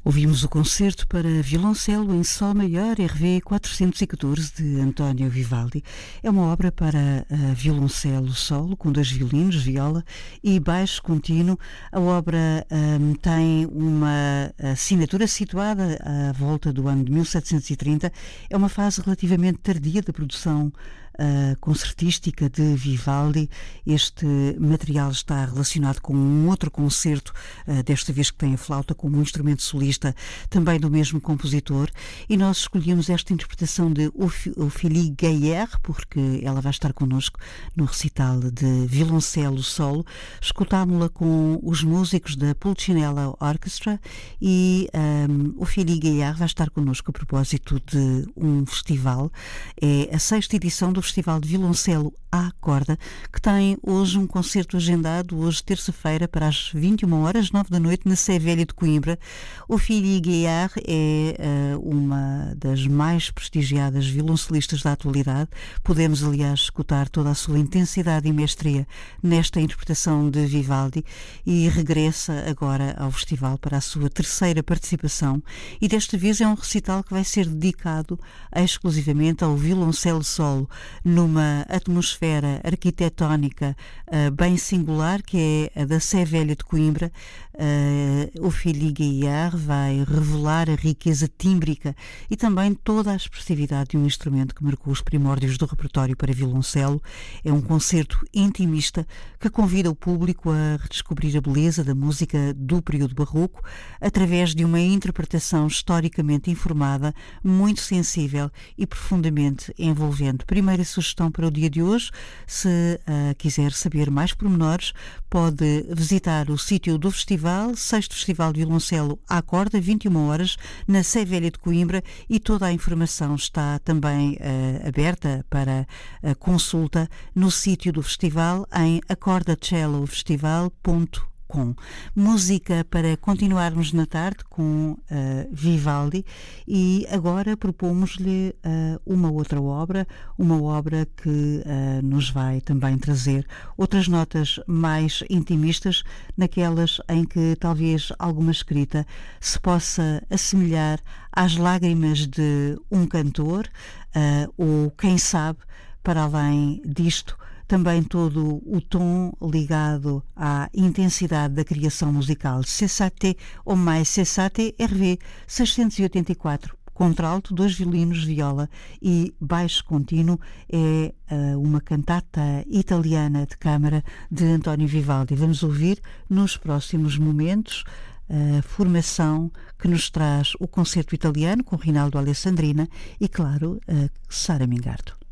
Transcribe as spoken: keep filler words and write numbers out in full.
Ouvimos o concerto para violoncelo em sol maior R V quatrocentos e catorze de António Vivaldi. É uma obra para uh, violoncelo solo, com dois violinos, viola e baixo contínuo. A obra um, tem uma assinatura situada à volta do ano de mil setecentos e trinta. É uma fase relativamente tardia da produção Uh, concertística de Vivaldi. Este material está relacionado com um outro concerto, uh, desta vez que tem a flauta como um instrumento solista, também do mesmo compositor, e nós escolhemos esta interpretação de Ophélie Gaillard, porque ela vai estar connosco no recital de violoncelo solo. Escutámo-la com os músicos da Pulcinella Orchestra e um, Ophélie Gaillard vai estar connosco a propósito de um festival. É a sexta edição do Festival de Violoncelo à Corda, que tem hoje um concerto agendado, hoje terça-feira, para as vinte e uma horas, nove da noite, na Sé Velha de Coimbra. Ophélie Gaillard é uh, uma das mais prestigiadas violoncelistas da atualidade. Podemos, aliás, escutar toda a sua intensidade e mestria nesta interpretação de Vivaldi, e regressa agora ao festival para a sua terceira participação, e desta vez é um recital que vai ser dedicado exclusivamente ao violoncelo solo, numa atmosfera arquitetónica uh, bem singular, que é a da Sé Velha de Coimbra. uh, Ophélie Gaillard vai revelar a riqueza tímbrica e também toda a expressividade de um instrumento que marcou os primórdios do repertório para violoncelo. É um concerto intimista que convida o público a redescobrir a beleza da música do período barroco através de uma interpretação historicamente informada, muito sensível e profundamente envolvente. Primeira sugestão para o dia de hoje: se uh, quiser saber mais pormenores, pode visitar o sítio do festival, sexto Festival de Violoncelo à Corda, vinte e uma horas, na Sé Velha de Coimbra, e toda a informação está também uh, aberta para uh, consulta no sítio do festival em acorda cello festival ponto com. Com música para continuarmos na tarde com uh, Vivaldi, e agora propomos-lhe uh, uma outra obra, uma obra que uh, nos vai também trazer outras notas mais intimistas, naquelas em que talvez alguma escrita se possa assemelhar às lágrimas de um cantor, uh, ou quem sabe, para além disto, também todo o tom ligado à intensidade da criação musical. Cessate ou mais Cessate, R V seiscentos e oitenta e quatro. Contralto, dois violinos, viola e baixo contínuo. É uh, uma cantata italiana de câmara de António Vivaldi. Vamos ouvir nos próximos momentos a formação que nos traz o concerto italiano com Rinaldo Alessandrina e, claro, a Sara Mingardo.